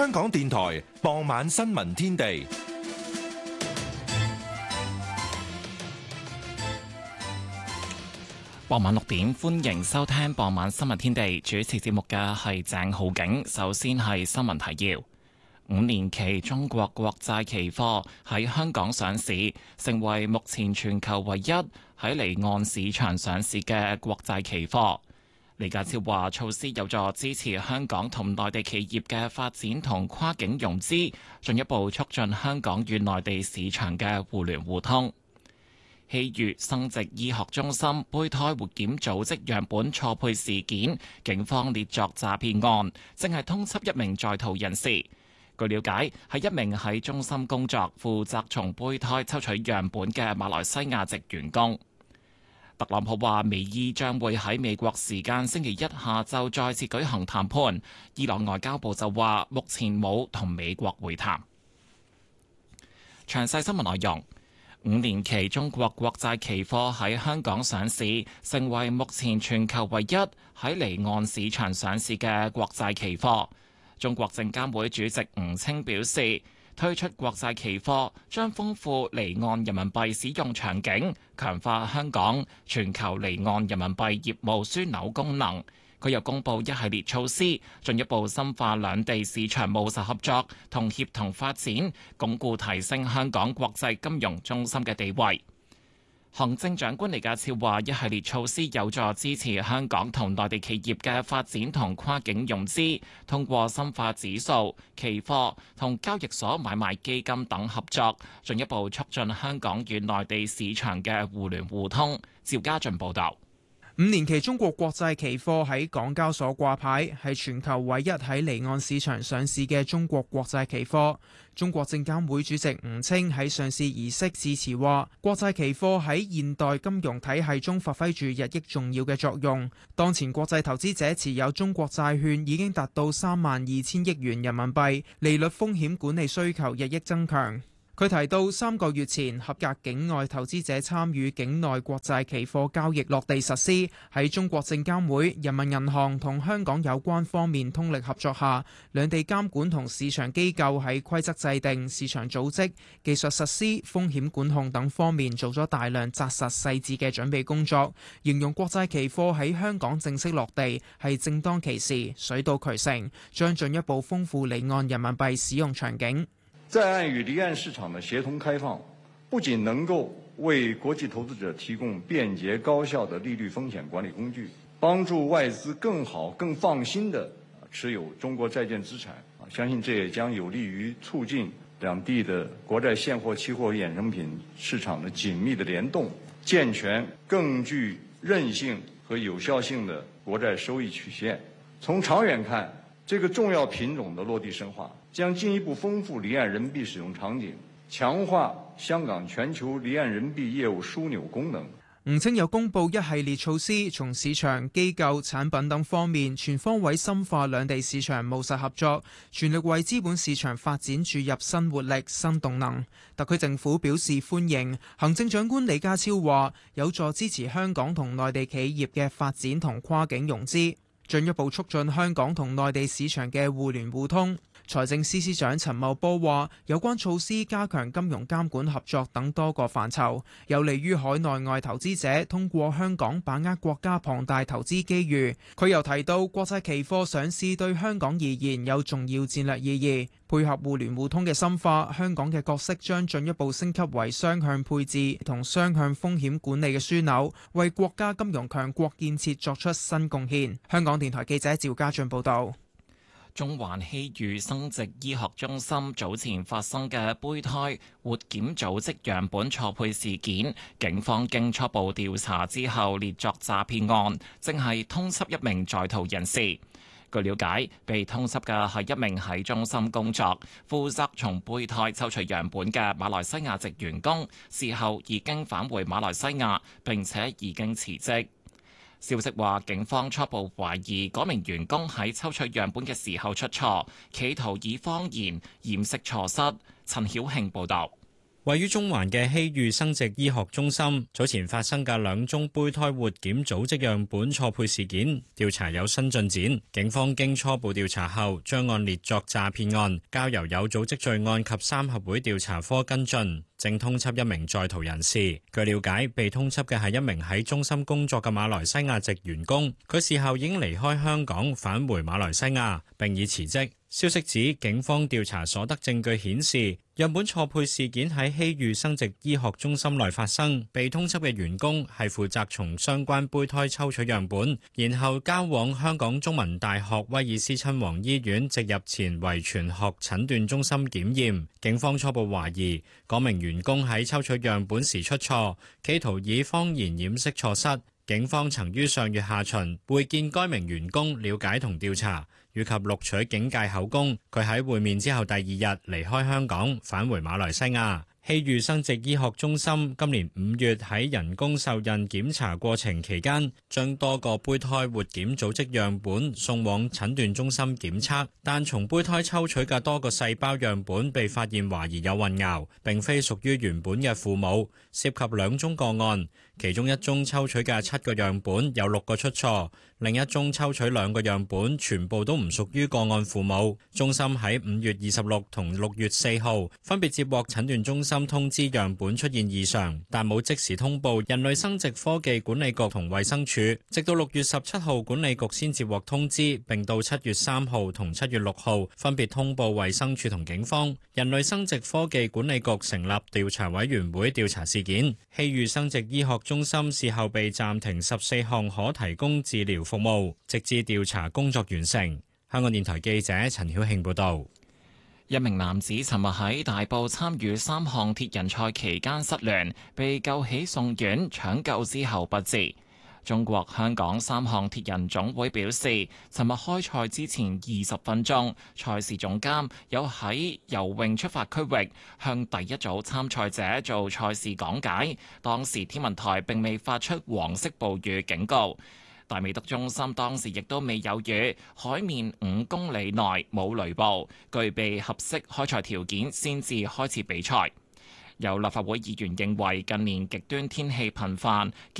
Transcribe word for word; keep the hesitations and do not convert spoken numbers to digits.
香港電台傍晚新聞天地。 傍晚六點，歡迎收聽傍晚新聞天地。主持節目嘅係鄭浩景。首先係新聞提要：五年期中國國債期貨喺香港上市，成為目前全球唯一喺離岸市場上市嘅國債期貨。李家超話，措施有助支持香港同內地企業嘅發展同跨境融資，進一步促進香港與內地市場嘅互聯互通。希粵生殖醫學中心胚胎活檢組織樣本錯配事件，警方列作詐騙案，正係通緝一名在逃人士。據了解，係一名喺中心工作、負責從胚胎抽取樣本嘅馬來西亞籍員工。特朗普話，美伊將會喺美國時間星期一下晝再次舉行談判。伊朗外交部就話，目前冇同美國會談。詳細新聞內容。五年期中國國債期貨喺香港上市，成為目前全球唯一喺離岸市場上市嘅國債期貨。中國證監會主席吳清表示，推出國債期貨將豐富離岸人民幣使用場景，強化香港全球離岸人民幣業務樞紐功能。佢又公布一系列措施，進一步深化兩地市場務實合作同協同發展，鞏固提升香港國際金融中心嘅地位。行政長官李家超話，一系列措施有助支持香港同內地企業嘅發展同跨境融資，通過深化指數、期貨同交易所買賣基金等合作，進一步促進香港與內地市場嘅互聯互通。趙家俊報導。 五年期中國國債期貨喺港交所掛牌，係全球唯一喺離岸市場上市嘅中國國債期貨。中國證監會主席吳清喺上市儀式致辭話，國債期貨喺現代金融體系中發揮住日益重要嘅作用。當前國際投資者持有中國債券已經達到三萬二千億元人民幣，利率風險管理需求日益增強。佢提到，三個月前合格境外投資者參與境內國債期貨交易落地實施，喺中國證監會、人民銀行同香港有關方面通力合作下，兩地監管同市場機構喺規則制定、市場組織、技術實施、風險管控等方面做咗大量紮實細緻嘅準備工作。形容國債期貨喺香港正式落地係正當其時、水到渠成，將進一步豐富離岸人民幣使用場景。 在岸與離岸市場的協同開放，不僅能夠為國際投資者提供便捷高效的利率風險管理工具，幫助外資更好、更放心地持有中國債券資產。相信這也將有利於促進兩地的國債現貨、期貨衍生品市場的緊密的聯動，健全更具韌性和有效性的國債收益曲線。從長遠看，這個重要品種的落地深化，將進一步豐富離岸人民幣使用場景，強化香港全球離岸人民幣業務樞紐功能。 吳清又公布一系列措施，從市場、機構、產品等方面全方位深化兩地市場務實合作，全力為資本市場發展注入新活力、新動能。特區政府表示歡迎。行政長官李家超話，有助支持香港同內地企業嘅發展同跨境融資，進一步促進香港同內地市場嘅互聯互通。財政司司長陳茂波話，有關措施加強金融監管合作等多個範疇，有利於海內外投資者通過香港把握國家龐大投資機遇。佢又提到，國際期貨上市對香港而言有重要戰略意義，配合互聯互通嘅深化，香港嘅角色將進一步升級為雙向配置同雙向風險管理嘅樞紐，為國家金融強國建設作出新貢獻。香港電台記者趙家俊報道。 中環希裕生殖醫學中心早前發生嘅胚胎活檢組織樣本錯配事件，警方經初步調查之後列作詐騙案，正係通緝一名在逃人士。據了解，被通緝嘅係一名喺中心工作、負責從胚胎抽取樣本嘅馬來西亞籍員工，事後已經返回馬來西亞，並且已經辭職。消息話，警方初步懷疑嗰名員工喺抽取樣本嘅時候出錯，企圖以謊言掩飾錯失。陳曉慶報導。 位於中環嘅希裕生殖醫學中心早前發生嘅兩宗胚胎活檢組織樣本錯配事件，調查有新進展。警方經初步調查後，將案列作詐騙案，交由有組織罪案及三合會調查科跟進，正通緝一名在逃人士。據了解，被通緝嘅係一名喺中心工作嘅馬來西亞籍員工，佢事後已經離開香港返回馬來西亞，並已辭職。消息指，警方調查所得證據顯示，樣本錯配事件喺希裕生殖醫學中心內發生。被通緝嘅員工係負責從相關胚胎抽取樣本，然後交往香港中文大學威爾斯親王醫院植入前遺傳學診斷中心檢驗。警方初步懷疑，嗰名員工喺抽取樣本時出錯，企圖以謊言掩飾錯失。警方曾於上月下旬會見該名員工，了解同調查，以及錄取警戒口供。佢喺會面之後第二日離開香港，返回馬來西亞。希裕生殖醫學中心今年五月喺人工受孕檢查過程期間，將多個胚胎活檢組織樣本送往診斷中心檢測，但從胚胎抽取嘅多個細胞樣本被發現懷疑有混淆，並非屬於原本嘅父母，涉及兩宗個案。其中一宗抽取嘅七個樣本有六個出錯，另一宗抽取兩個樣本全部都唔屬於個案父母。中心喺五月二十六同六月四號分別接獲診斷中心通知樣本出現異常，但冇即時通報人類生殖科技管理局同衛生署，直到六月十七號管理局先接獲通知，並到七月三號同七月六號分別通報衛生署同警方。人類生殖科技管理局成立調查委員會調查事件。希裕生殖醫學中心事後被暫停十四項可提供治療服務，直至調查工作完成。香港電台記者陳曉慶報導。 一名男子尋日喺大埔參與三項鐵人賽期間失聯，被救起送院搶救之後不治。中國香港三項鐵人總會表示，尋日開賽之前二十分鐘，賽事總監有喺游泳出發區域向第一組參賽者做賽事講解，當時天文台並未發出黃色暴雨警告。大美督中心當時亦都未有雨，海面五公里內冇雷暴，具備合適開賽條件先至開始比賽。有立法會議員認為近年極端天氣頻繁。